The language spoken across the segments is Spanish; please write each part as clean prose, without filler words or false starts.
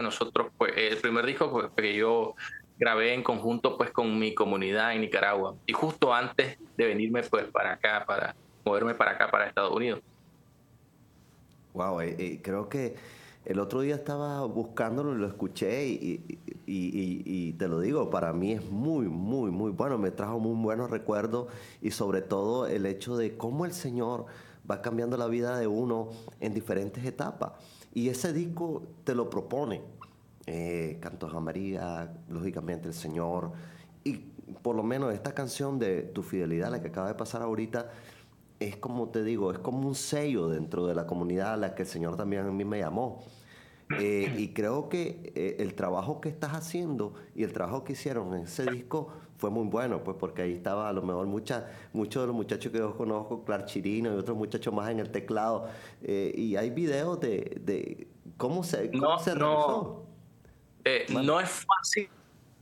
nosotros, pues, el primer disco pues, que yo grabé en conjunto pues con mi comunidad en Nicaragua y justo antes de venirme pues para acá, para moverme para acá, para Estados Unidos. Wow, creo que el otro día estaba buscándolo y lo escuché y te lo digo, para mí es muy, muy, muy bueno. Me trajo muy buenos recuerdos y sobre todo el hecho de cómo el Señor va cambiando la vida de uno en diferentes etapas. Y ese disco te lo propone. Cantos a María, lógicamente el Señor. Y por lo menos esta canción de Tu Fidelidad, la que acaba de pasar ahorita, es como te digo, es como un sello dentro de la comunidad a la que el Señor también a mí me llamó. Y creo que el trabajo que estás haciendo y el trabajo que hicieron en ese disco fue muy bueno, pues porque ahí estaba a lo mejor muchos de los muchachos que yo conozco, Clark Chirino y otros muchachos más en el teclado. Y hay videos de cómo No, se no, realizó. Man, no es fácil.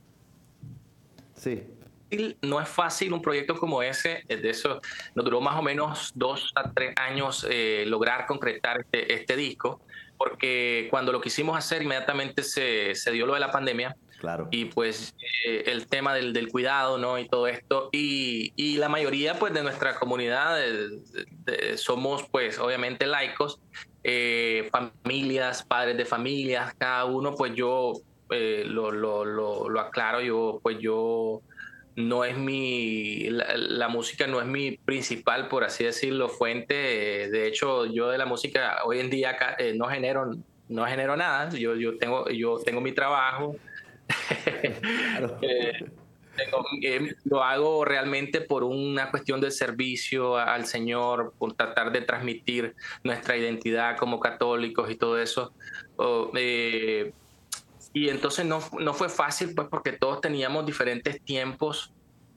sí, No es fácil un proyecto como ese, de eso nos duró más o menos 2 a 3 años lograr concretar este disco, porque cuando lo quisimos hacer inmediatamente se dio lo de la pandemia claro. y pues el tema del cuidado, ¿no? Y todo esto, y la mayoría pues de nuestra comunidad somos pues obviamente laicos, familias, padres de familias, cada uno pues yo lo aclaro, yo pues yo no es la música no es mi principal, por así decirlo, fuente. De hecho, yo de la música hoy en día no genero nada. Yo tengo mi trabajo. Claro. Eh, lo hago realmente por una cuestión de servicio al Señor, por tratar de transmitir nuestra identidad como católicos y todo eso. Oh, y entonces no fue fácil, pues, porque todos teníamos diferentes tiempos,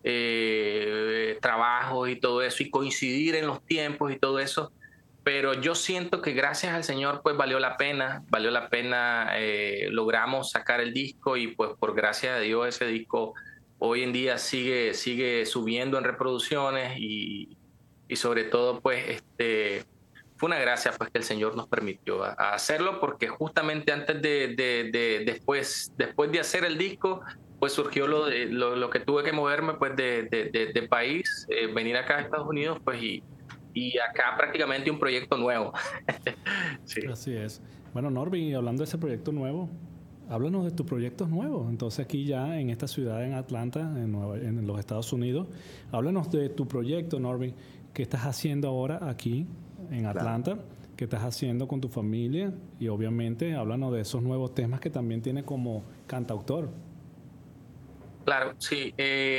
trabajos y todo eso, y coincidir en los tiempos y todo eso. Pero yo siento que gracias al Señor, pues valió la pena, logramos sacar el disco y pues por gracia de Dios ese disco hoy en día sigue subiendo en reproducciones y sobre todo pues fue una gracia pues que el Señor nos permitió a hacerlo porque justamente antes después de hacer el disco pues surgió lo que tuve que moverme pues de país, venir acá a Estados Unidos pues y acá prácticamente un proyecto nuevo. Sí. Así es. Bueno, Norby, y hablando de ese proyecto nuevo, háblanos de tus proyectos nuevos. Entonces aquí ya en esta ciudad, en Atlanta, en los Estados Unidos, háblanos de tu proyecto, Norby, qué estás haciendo ahora aquí en Claro. Atlanta, qué estás haciendo con tu familia y obviamente háblanos de esos nuevos temas que también tienes como cantautor. Claro, sí.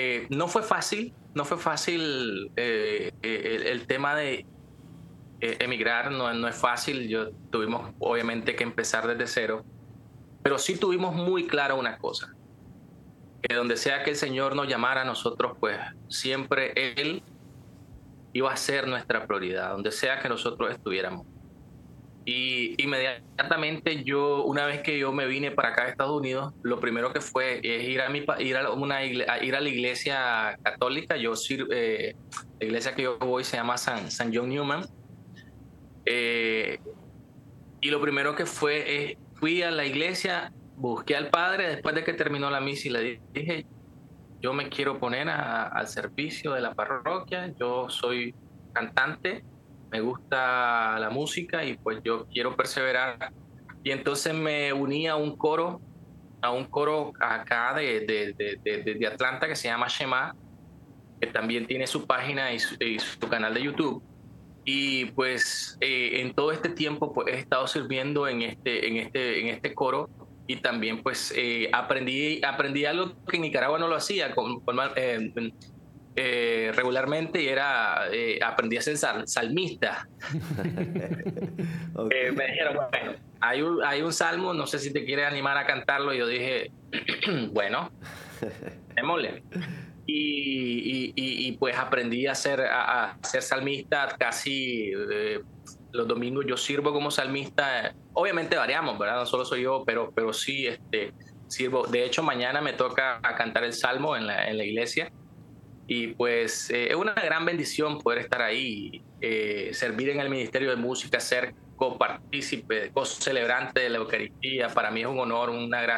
No fue fácil el tema de emigrar, no es fácil. Tuvimos obviamente que empezar desde cero, pero sí tuvimos muy claro una cosa, que donde sea que el Señor nos llamara a nosotros, pues siempre Él iba a ser nuestra prioridad, donde sea que nosotros estuviéramos. Y inmediatamente una vez que yo me vine para acá a Estados Unidos, lo primero que fue es ir a la iglesia católica. La iglesia que yo voy se llama San John Newman. Eh, y lo primero que fui a la iglesia, busqué al padre después de que terminó la misa y le dije, yo me quiero poner al servicio de la parroquia, yo soy cantante, me gusta la música y pues yo quiero perseverar. Y entonces me uní a un coro acá de Atlanta que se llama Shema, que también tiene su página y su canal de YouTube. Y pues en todo este tiempo pues, he estado sirviendo en este coro y también pues aprendí algo que en Nicaragua no lo hacía regularmente y aprendí a ser salmista. Ok. Me dijeron, bueno, hay un salmo, no sé si te quieres animar a cantarlo. Y yo dije, bueno, démosle. Pues aprendí a ser salmista casi los domingos. Yo sirvo como salmista. Obviamente variamos, ¿verdad? No solo soy yo, pero sí sirvo. De hecho, mañana me toca a cantar el salmo en la iglesia. Y pues es una gran bendición poder estar ahí, servir en el Ministerio de Música, ser copartícipe, co-celebrante de la Eucaristía. Para mí es un honor, una gracia